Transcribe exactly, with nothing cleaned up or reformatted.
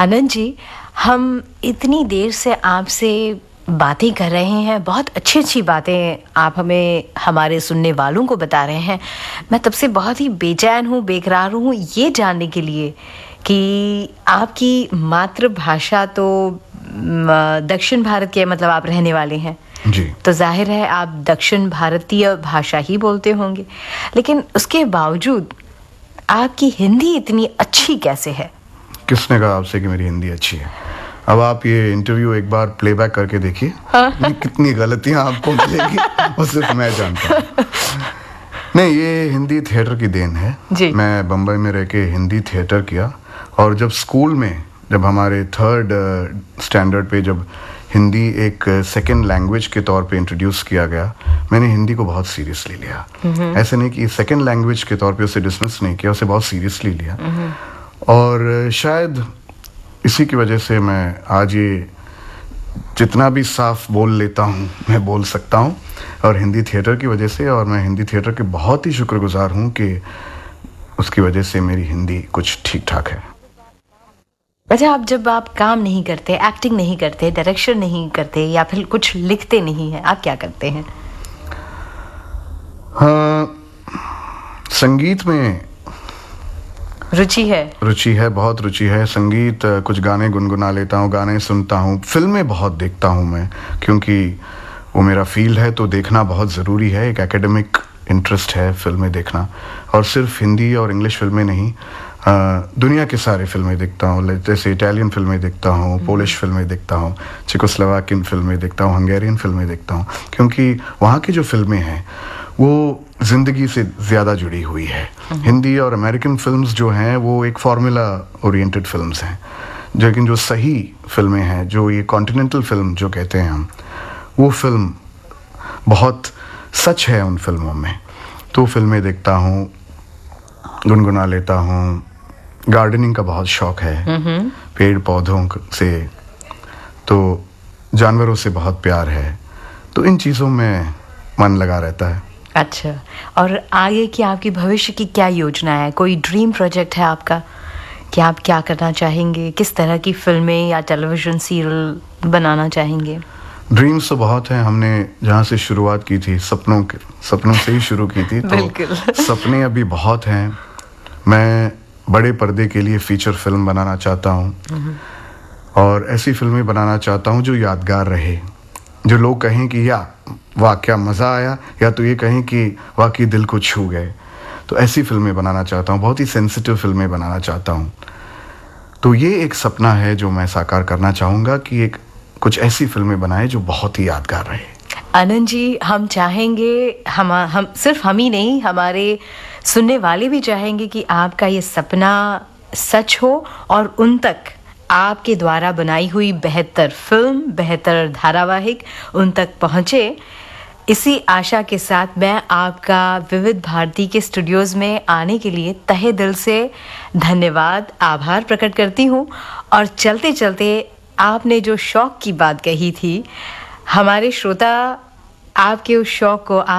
आनंद जी, हम इतनी देर से आपसे बातें कर रहे हैं, बहुत अच्छी अच्छी बातें आप हमें हमारे सुनने वालों को बता रहे हैं। मैं तब से बहुत ही बेचैन हूँ, बेकरार हूँ ये जानने के लिए कि आपकी मातृभाषा तो दक्षिण भारत के, मतलब आप रहने वाले हैं जी। तो जाहिर है आप दक्षिण भारतीय भाषा ही बोलते होंगे, लेकिन उसके बावजूद आपकी हिंदी इतनी अच्छी कैसे है? किसने कहा आपसे कि मेरी हिंदी अच्छी है? अब आप ये इंटरव्यू एक बार प्लेबैक करके देखिए, हाँ। कितनी गलतियां आपको मिलेगी वो सिर्फ मैं जानता हूँ। नहीं, ये हिंदी थिएटर की देन है जी। मैं बम्बई में रह के हिंदी थिएटर किया, और जब स्कूल में, जब हमारे थर्ड स्टैंडर्ड पे जब हिंदी एक सेकेंड लैंग्वेज के तौर पे इंट्रोड्यूस किया गया, मैंने हिंदी को बहुत सीरियसली लिया। ऐसे नहीं कि सेकेंड लैंग्वेज के तौर पे उसे डिसमिस नहीं किया, उसे बहुत सीरियसली लिया। और शायद इसी की वजह से मैं आज ये जितना भी साफ बोल लेता हूँ मैं बोल सकता हूँ, और हिंदी थिएटर की वजह से। और मैं हिंदी थिएटर के बहुत ही शुक्रगुजार हूँ कि उसकी वजह से मेरी हिंदी कुछ ठीक ठाक है। अच्छा, आप जब आप काम नहीं करते, एक्टिंग नहीं करते, डायरेक्शन नहीं करते, या फिर कुछ लिखते नहीं हैं, आप क्या करते हैं? हाँ, संगीत में रुचि है? रुचि है, बहुत रुचि है। संगीत, कुछ गाने गुनगुना लेता हूँ, गाने सुनता हूँ। फिल्में बहुत देखता हूँ मैं, क्योंकि वो मेरा फील्ड है, तो देखना बहुत ज़रूरी है। एक एकेडमिक इंटरेस्ट है फिल्में देखना, और सिर्फ हिंदी और इंग्लिश फिल्में नहीं, आ, दुनिया के सारे फिल्में देखता हूँ। जैसे इटालियन फिल्में देखता हूँ, पोलिश फिल्में देखता हूँ, चेकोस्लोवाकियन फिल्में देखता हूँ, हंगेरियन फिल्में देखता हूँ, क्योंकि वहाँ की जो फिल्में हैं वो ज़िंदगी से ज़्यादा जुड़ी हुई है। हिंदी और अमेरिकन फिल्म्स जो हैं वो एक फार्मूला ओरिएंटेड फिल्म्स हैं, लेकिन जो सही फिल्में हैं, जो ये कॉन्टिनेंटल फिल्म जो कहते हैं हम, वो फिल्म बहुत सच है उन फिल्मों में। तो फिल्में देखता हूँ, गुनगुना लेता हूँ। गार्डनिंग का बहुत शौक है, पेड़ पौधों से, तो जानवरों से बहुत प्यार है, तो इन चीज़ों में मन लगा रहता है। अच्छा, और आगे की आपकी भविष्य की क्या योजना है? कोई ड्रीम प्रोजेक्ट है आपका कि आप क्या करना चाहेंगे? किस तरह की फिल्में या टेलीविज़न सीरियल बनाना चाहेंगे? ड्रीम्स तो बहुत हैं। हमने जहाँ से शुरुआत की थी, सपनों के सपनों से ही शुरू की थी, तो सपने अभी बहुत हैं। मैं बड़े पर्दे के लिए फीचर फिल्म बनाना चाहता हूँ, और ऐसी फिल्में बनाना चाहता हूँ जो यादगार रहे, जो लोग कहें कि या वाह क्या मज़ा आया, या तो ये कहें कि वाकई दिल को छू गए। तो ऐसी फिल्में बनाना चाहता हूँ, बहुत ही सेंसिटिव फिल्में बनाना चाहता हूँ। तो ये एक सपना है जो मैं साकार करना चाहूँगा, कि एक कुछ ऐसी फिल्में बनाए जो बहुत ही यादगार रहे। आनंद जी, हम चाहेंगे, हम हम सिर्फ हम ही नहीं, हमारे सुनने वाले भी चाहेंगे कि आपका ये सपना सच हो, और उन तक आपके द्वारा बनाई हुई बेहतर फिल्म, बेहतर धारावाहिक उन तक पहुँचे। इसी आशा के साथ मैं आपका विविध भारती के स्टूडियोज़ में आने के लिए तहे दिल से धन्यवाद, आभार प्रकट करती हूँ। और चलते चलते आपने जो शौक़ की बात कही थी, हमारे श्रोता आपके उस शौक़ को